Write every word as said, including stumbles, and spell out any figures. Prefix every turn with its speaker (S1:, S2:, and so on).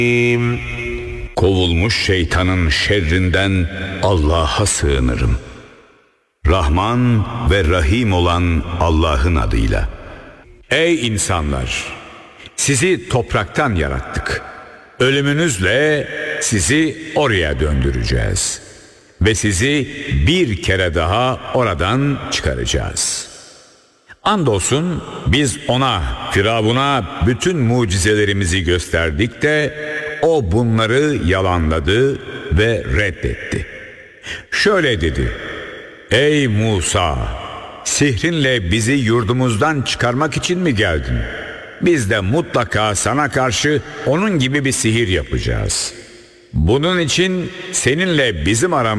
S1: Kovulmuş şeytanın şerrinden Allah'a sığınırım. Rahman ve Rahim olan Allah'ın adıyla. Ey insanlar! Sizi topraktan yarattık. Ölümünüzle sizi oraya döndüreceğiz. Ve sizi bir kere daha oradan çıkaracağız. Andolsun biz ona, Firavun'a bütün mucizelerimizi gösterdik de o bunları yalanladı ve reddetti. Şöyle dedi: Ey Musa! Sihrinle bizi yurdumuzdan çıkarmak için mi geldin? Biz de mutlaka sana karşı onun gibi bir sihir yapacağız. Bunun için seninle bizim aramızda